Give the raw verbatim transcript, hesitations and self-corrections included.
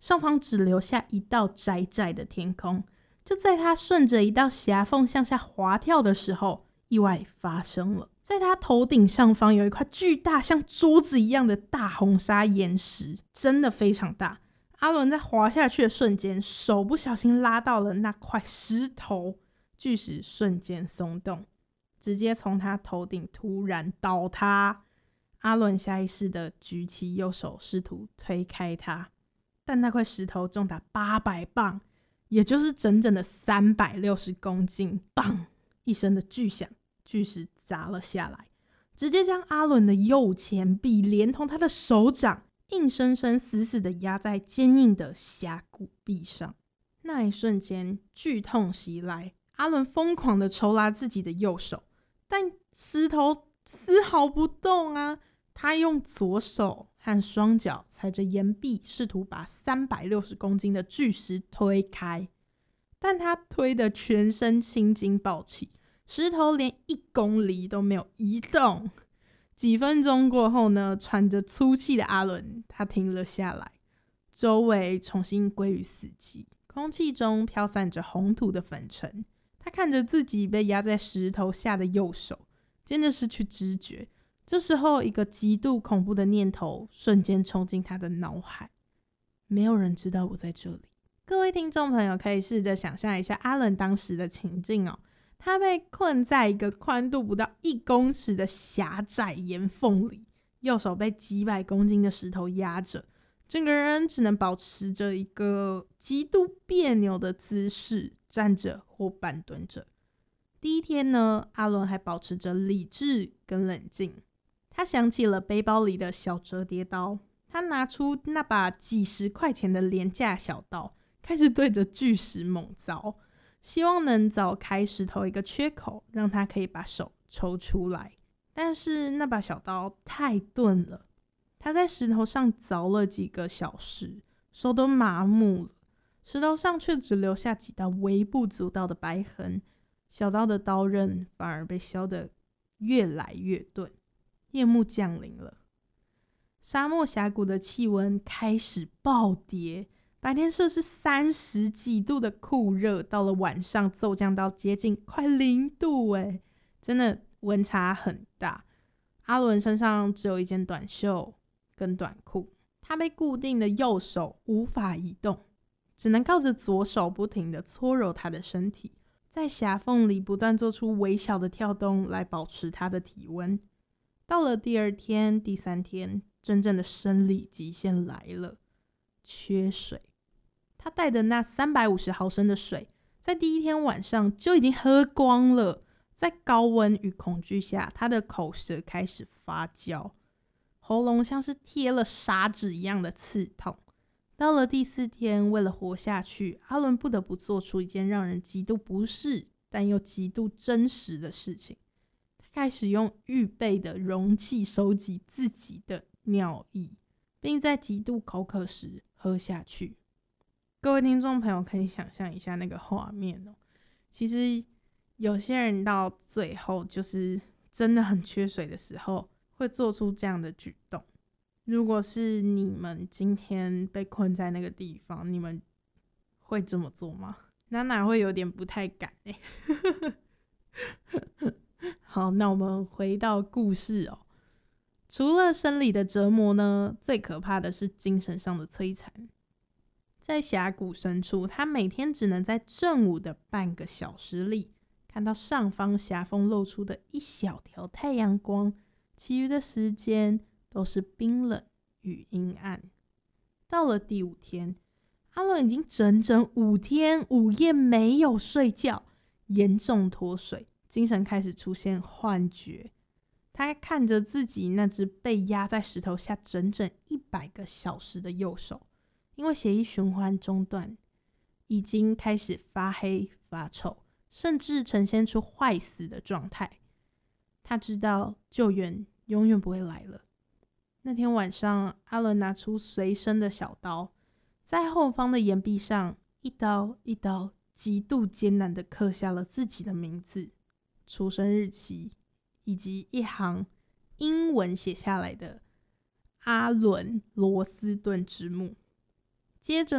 上方只留下一道窄窄的天空。就在他顺着一道狭缝向下滑跳的时候，意外发生了。在他头顶上方有一块巨大像桌子一样的大红砂岩石，真的非常大。阿伦在滑下去的瞬间，手不小心拉到了那块石头，巨石瞬间松动，直接从他头顶突然倒塌。阿伦下意识的举起右手试图推开他，但那块石头重达八百磅，也就是整整的三百六十公斤。砰一声的巨响，巨石砸了下来，直接将阿伦的右前臂连同他的手掌硬生生死死的压在坚硬的峡谷壁上。那一瞬间剧痛袭来，阿伦疯狂的抽拉自己的右手，但石头丝毫不动啊。他用左手和双脚踩着岩壁，试图把三百六十公斤的巨石推开，但他推得全身青筋暴起，石头连一公里都没有移动。几分钟过后呢，喘着粗气的阿伦他停了下来，周围重新归于死寂，空气中飘散着红土的粉尘。他看着自己被压在石头下的右手，渐渐失去知觉。这时候一个极度恐怖的念头瞬间冲进他的脑海，没有人知道我在这里。各位听众朋友可以试着想象一下阿伦当时的情境哦，他被困在一个宽度不到一公尺的狭窄岩缝里，右手被几百公斤的石头压着，整个人只能保持着一个极度别扭的姿势，站着或半蹲着。第一天呢，阿伦还保持着理智跟冷静。他想起了背包里的小折叠刀，他拿出那把几十块钱的廉价小刀，开始对着巨石猛凿，希望能凿开石头一个缺口，让他可以把手抽出来。但是那把小刀太钝了，他在石头上凿了几个小时，手都麻木了，石头上却只留下几道微不足道的白痕，小刀的刀刃反而被削得越来越钝。夜幕降临了，沙漠峡谷的气温开始暴跌，白天摄氏三十几度的酷热，到了晚上骤降到接近快零度，哎，真的温差很大。阿伦身上只有一件短袖跟短裤，他被固定的右手无法移动，只能靠着左手不停地搓揉他的身体，在狭缝里不断做出微小的跳动来保持他的体温。到了第二天、第三天，真正的生理极限来了，缺水。他带的那三百五十毫升的水，在第一天晚上就已经喝光了。在高温与恐惧下，他的口舌开始发焦，喉咙像是贴了砂纸一样的刺痛。到了第四天，为了活下去，阿伦不得不做出一件让人极度不适但又极度真实的事情。开始用预备的容器收集自己的尿液，并在极度口渴时喝下去。各位听众朋友可以想象一下那个画面哦。其实有些人到最后就是真的很缺水的时候，会做出这样的举动。如果是你们今天被困在那个地方，你们会这么做吗？娜娜会有点不太敢欸好，那我们回到故事哦。除了生理的折磨呢，最可怕的是精神上的摧残。在峡谷深处，他每天只能在正午的半个小时里看到上方狭缝露出的一小条太阳光，其余的时间都是冰冷与阴暗。到了第五天，阿伦已经整整五天五夜没有睡觉，严重脱水，精神开始出现幻觉。他看着自己那只被压在石头下整整一百个小时的右手，因为血液循环中断，已经开始发黑发臭，甚至呈现出坏死的状态。他知道救援永远不会来了。那天晚上，阿伦拿出随身的小刀，在后方的岩壁上一刀一刀极度艰难地刻下了自己的名字、出生日期以及一行英文写下来的阿伦罗斯顿之墓。接着